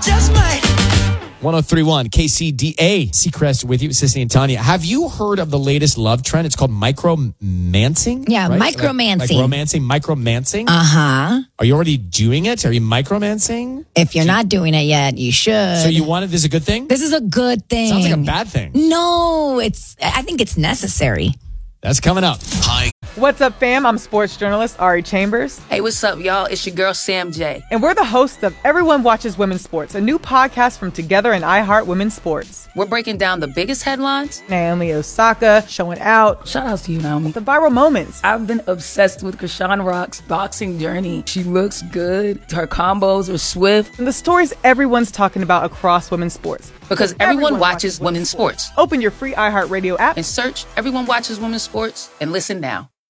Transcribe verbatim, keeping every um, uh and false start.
just might. one oh three point one K C D A. Seacrest with you, Sissy and Tanya. Have you heard of the latest love trend? It's called micromancing. Yeah, right? micromancing. Like, like romancing, micromancing. Uh-huh. Are you already doing it? Are you micromancing? If you're not doing it yet, you should. So you wanted this is a good thing? This is a good thing. Sounds like a bad thing. No, it's. I think it's necessary. That's coming up. Hi. What's up, fam? I'm sports journalist Ari Chambers. Hey, what's up, y'all? It's your girl, Sam J. And we're the hosts of Everyone Watches Women's Sports, a new podcast from Together and iHeart Women's Sports. We're breaking down the biggest headlines. Naomi Osaka showing out. Shout out to you, Naomi. The viral moments. I've been obsessed with Krishan Rock's boxing journey. She looks good. Her combos are swift. And the stories everyone's talking about across women's sports. Because everyone, everyone watches, watches women's sports. sports. Open your free iHeartRadio app and search Everyone Watches Women's Sports and listen now.